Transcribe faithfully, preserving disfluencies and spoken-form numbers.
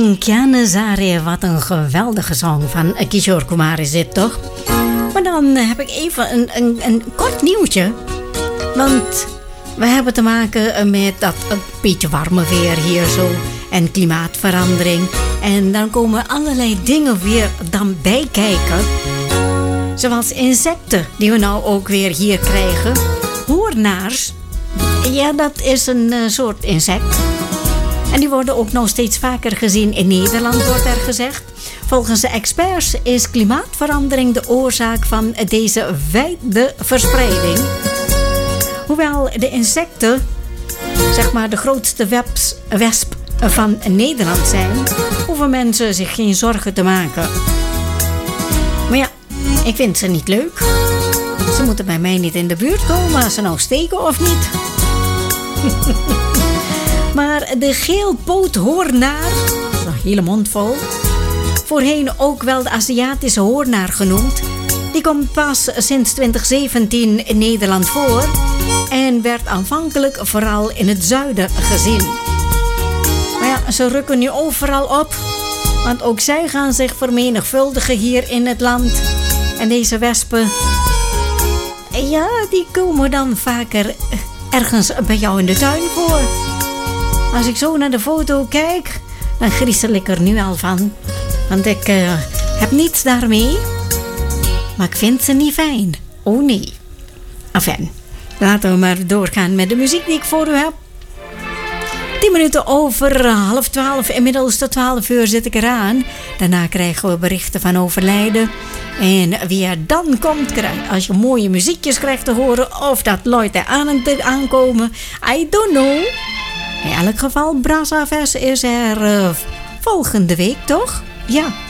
Chianezare, wat een geweldige song van Kishore Kumar is dit, toch? Maar dan heb ik even een, een, een kort nieuwtje. Want we hebben te maken met dat een beetje warme weer hier zo. En klimaatverandering. En dan komen allerlei dingen weer dan bij kijken. Zoals insecten die we nou ook weer hier krijgen. Hoornaars. Ja, dat is een uh, soort insect. En die worden ook nog steeds vaker gezien in Nederland, wordt er gezegd. Volgens de experts is klimaatverandering de oorzaak van deze wijde verspreiding. Hoewel de insecten, zeg maar de grootste webs, wesp van Nederland zijn, hoeven mensen zich geen zorgen te maken. Maar ja, ik vind ze niet leuk. Ze moeten bij mij niet in de buurt komen als ze nou steken of niet. Maar de geelpoothoornaar, een hele mond vol, voorheen ook wel de Aziatische hoornaar genoemd, die komt pas sinds twintig zeventien in Nederland voor en werd aanvankelijk vooral in het zuiden gezien. Maar ja, ze rukken nu overal op, want ook zij gaan zich vermenigvuldigen hier in het land. En deze wespen, ja, die komen dan vaker ergens bij jou in de tuin voor. Als ik zo naar de foto kijk, dan griezel ik er nu al van. Want ik uh, heb niets daarmee. Maar ik vind ze niet fijn. Oh nee. Enfin, laten we maar doorgaan met de muziek die ik voor u heb. tien minuten over half twaalf. Inmiddels tot twaalf uur zit ik eraan. Daarna krijgen we berichten van overlijden. En wie er dan komt, als je mooie muziekjes krijgt te horen, of dat Leute aan aankomen, I don't know. In elk geval, Brassavers is er uh, volgende week, toch? Ja.